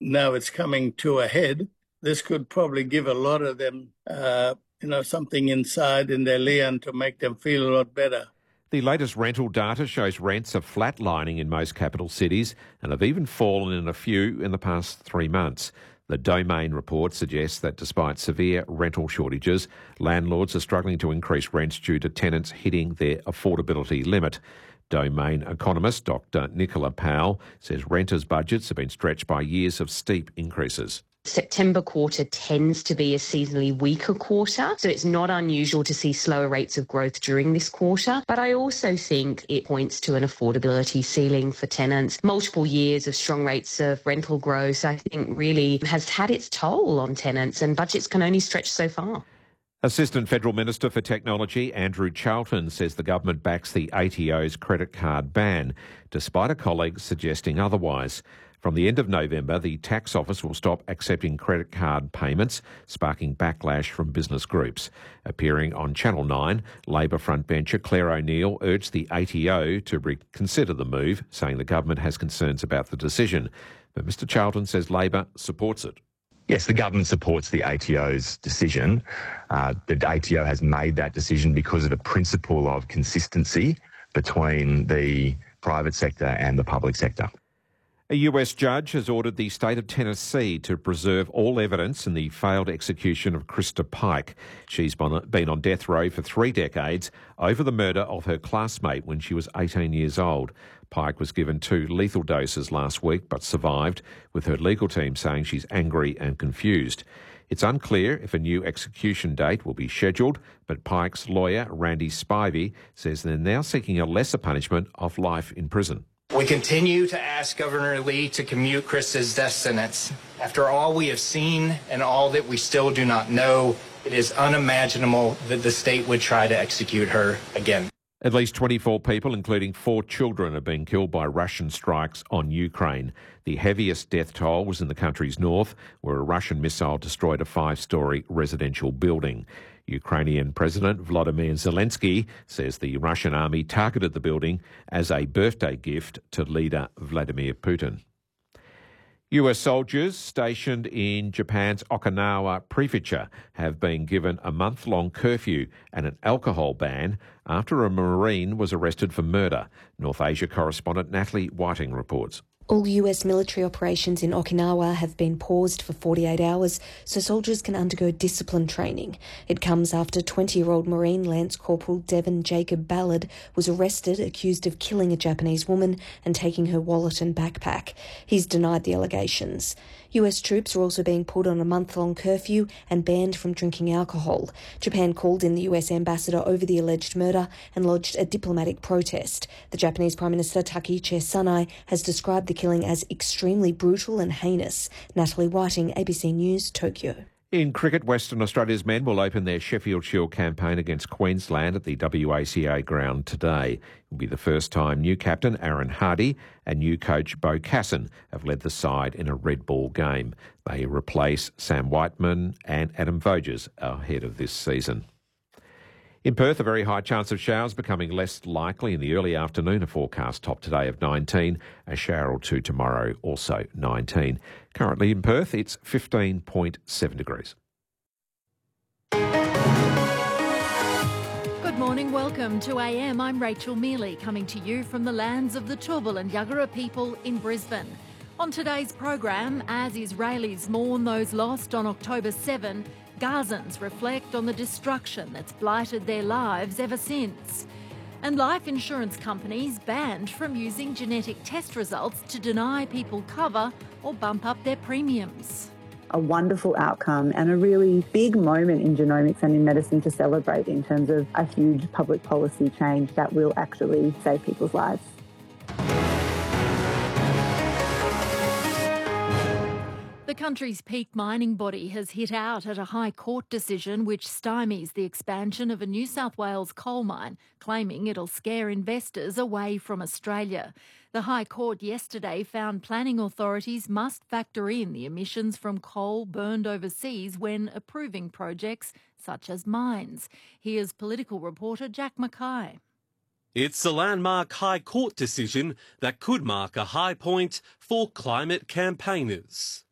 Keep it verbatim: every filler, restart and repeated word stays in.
now it's coming to a head, this could probably give a lot of them, uh, you know, something inside in their lian to make them feel a lot better. The latest rental data shows rents are flatlining in most capital cities and have even fallen in a few in the past three months. The Domain report suggests that despite severe rental shortages, landlords are struggling to increase rents due to tenants hitting their affordability limit. Domain economist Doctor Nicola Powell says renters' budgets have been stretched by years of steep increases. September quarter tends to be a seasonally weaker quarter, so it's not unusual to see slower rates of growth during this quarter. But I also think it points to an affordability ceiling for tenants. Multiple years of strong rates of rental growth, I think, really has had its toll on tenants, and budgets can only stretch so far. Assistant Federal Minister for Technology Andrew Charlton says the government backs the A T O's credit card ban, despite a colleague suggesting otherwise. From the end of November, the tax office will stop accepting credit card payments, sparking backlash from business groups. Appearing on Channel nine, Labor frontbencher Claire O'Neill urged the A T O to reconsider the move, saying the government has concerns about the decision. But Mr Charlton says Labor supports it. Yes, the government supports the A T O's decision. Uh, the A T O has made that decision because of the principle of consistency between the private sector and the public sector. A U S judge has ordered the state of Tennessee to preserve all evidence in the failed execution of Krista Pike. She's been on death row for three decades over the murder of her classmate when she was eighteen years old. Pike was given two lethal doses last week but survived, with her legal team saying she's angry and confused. It's unclear if a new execution date will be scheduled, but Pike's lawyer, Randy Spivey, says they're now seeking a lesser punishment of life in prison. We continue to ask Governor Lee to commute Krista's death sentence. After all we have seen and all that we still do not know, it is unimaginable that the state would try to execute her again. At least twenty-four people, including four children, have been killed by Russian strikes on Ukraine. The heaviest death toll was in the country's north, where a Russian missile destroyed a five-storey residential building. Ukrainian President Volodymyr Zelensky says the Russian army targeted the building as a birthday gift to leader Vladimir Putin. U S soldiers stationed in Japan's Okinawa prefecture have been given a month-long curfew and an alcohol ban after a Marine was arrested for murder. North Asia correspondent Natalie Whiting reports. All U S military operations in Okinawa have been paused for forty-eight hours so soldiers can undergo discipline training. It comes after twenty-year-old Marine Lance Corporal Devon Jacob Ballard was arrested accused of killing a Japanese woman and taking her wallet and backpack. He's denied the allegations. U S troops are also being put on a month-long curfew and banned from drinking alcohol. Japan called in the U S ambassador over the alleged murder and lodged a diplomatic protest. The Japanese Prime Minister Takaichi Sanai has described the killing as extremely brutal and heinous. Natalie Whiting, A B C News, Tokyo. In cricket, Western Australia's men will open their Sheffield Shield campaign against Queensland at the W A C A ground today. It will be the first time new captain Aaron Hardy and new coach Bo Casson have led the side in a red ball game. They replace Sam Whiteman and Adam Voges ahead of this season. In Perth, a very high chance of showers becoming less likely in the early afternoon. A forecast top today of nineteen, a shower or two tomorrow, also nineteen. Currently in Perth, it's fifteen point seven degrees. Good morning, welcome to A M. I'm Rachel Mealy, coming to you from the lands of the Turrbal and Yagara people in Brisbane. On today's program, as Israelis mourn those lost on October seventh, Gazans reflect on the destruction that's blighted their lives ever since. And life insurance companies banned from using genetic test results to deny people cover or bump up their premiums. A wonderful outcome and a really big moment in genomics and in medicine to celebrate in terms of a huge public policy change that will actually save people's lives. The country's peak mining body has hit out at a High Court decision which stymies the expansion of a New South Wales coal mine, claiming it'll scare investors away from Australia. The High Court yesterday found planning authorities must factor in the emissions from coal burned overseas when approving projects such as mines. Here's political reporter Jack Mackay. It's a landmark High Court decision that could mark a high point for climate campaigners.